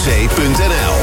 radionoordzee.nl.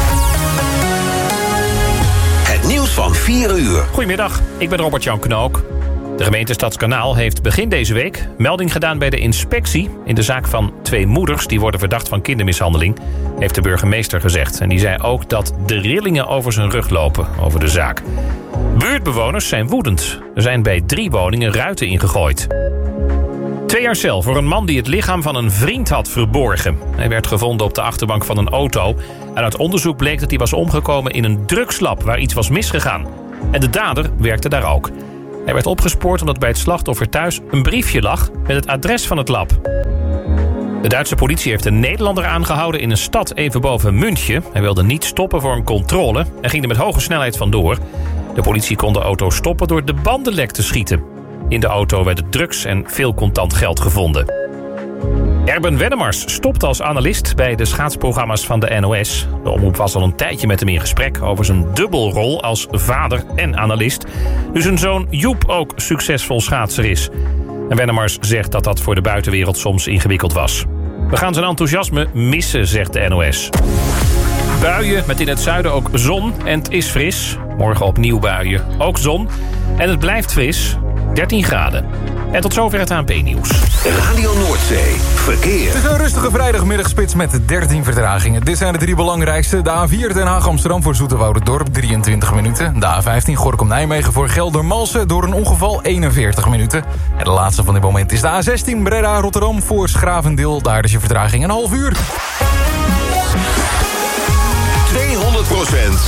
Het nieuws van 4 uur. Goedemiddag, ik ben Robert-Jan Knook. De gemeente Stadskanaal heeft begin deze week melding gedaan bij de inspectie in de zaak van 2 moeders die worden verdacht van kindermishandeling, heeft de burgemeester gezegd. En die zei ook dat de rillingen over zijn rug lopen over de zaak. Buurtbewoners zijn woedend. Er zijn bij 3 woningen ruiten ingegooid. 2 jaar cel voor een man die het lichaam van een vriend had verborgen. Hij werd gevonden op de achterbank van een auto. En uit onderzoek bleek dat hij was omgekomen in een drugslab waar iets was misgegaan. En de dader werkte daar ook. Hij werd opgespoord omdat bij het slachtoffer thuis een briefje lag met het adres van het lab. De Duitse politie heeft een Nederlander aangehouden in een stad even boven München. Hij wilde niet stoppen voor een controle en ging er met hoge snelheid vandoor. De politie kon de auto stoppen door de bandenlek te schieten. In de auto werden drugs en veel contant geld gevonden. Erben Wennemars stopt als analist bij de schaatsprogramma's van de NOS. De omroep was al een tijdje met hem in gesprek over zijn dubbelrol als vader en analist. Nu zijn zoon Joep ook succesvol schaatser is. En Wennemars zegt dat dat voor de buitenwereld soms ingewikkeld was. We gaan zijn enthousiasme missen, zegt de NOS. Buien met in het zuiden ook zon en het is fris. Morgen opnieuw buien, ook zon. En het blijft fris, 13 graden. En tot zover het ANP-nieuws. Radio Noordzee, verkeer. Het is een rustige vrijdagmiddagspits met 13 vertragingen. Dit zijn de 3 belangrijkste. De A4 Den Haag-Amsterdam voor Zoeterwouderdorp, 23 minuten. De A15 Gorinchem-Nijmegen voor Geldermalsen door een ongeval 41 minuten. En de laatste van dit moment is de A16 Breda-Rotterdam voor Schravendeel. Daar is je vertraging een half uur. 200%